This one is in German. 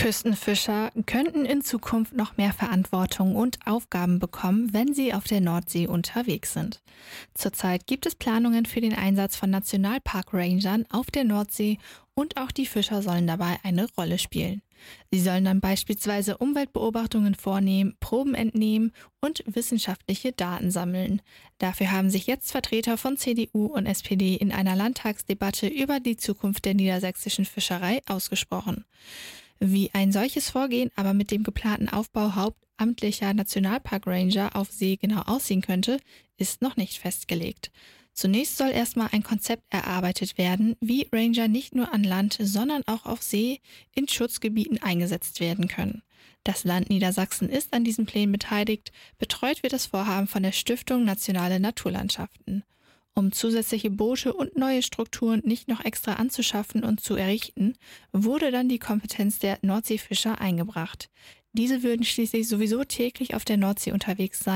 Küstenfischer könnten in Zukunft noch mehr Verantwortung und Aufgaben bekommen, wenn sie auf der Nordsee unterwegs sind. Zurzeit gibt es Planungen für den Einsatz von Nationalpark-Rangern auf der Nordsee und auch die Fischer sollen dabei eine Rolle spielen. Sie sollen dann beispielsweise Umweltbeobachtungen vornehmen, Proben entnehmen und wissenschaftliche Daten sammeln. Dafür haben sich jetzt Vertreter von CDU und SPD in einer Landtagsdebatte über die Zukunft der niedersächsischen Fischerei ausgesprochen. Wie ein solches Vorgehen aber mit dem geplanten Aufbau hauptamtlicher Nationalpark-Ranger auf See genau aussehen könnte, ist noch nicht festgelegt. Zunächst soll erstmal ein Konzept erarbeitet werden, wie Ranger nicht nur an Land, sondern auch auf See in Schutzgebieten eingesetzt werden können. Das Land Niedersachsen ist an diesen Plänen beteiligt, betreut wird das Vorhaben von der Stiftung Nationale Naturlandschaften. Um zusätzliche Boote und neue Strukturen nicht noch extra anzuschaffen und zu errichten, wurde dann die Kompetenz der Nordseefischer eingebracht. Diese würden schließlich sowieso täglich auf der Nordsee unterwegs sein